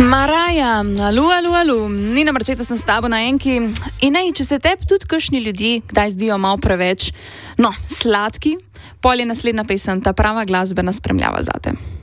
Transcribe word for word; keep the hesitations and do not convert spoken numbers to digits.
Maraja, alu, alu, alu, Nina Marčeta sem s tabo na enki in nej, če se tebi tudi kakšni ljudje kdaj zdijo malo preveč, no, sladki, pol je naslednja pesem, ta prava glasbena spremljava zate.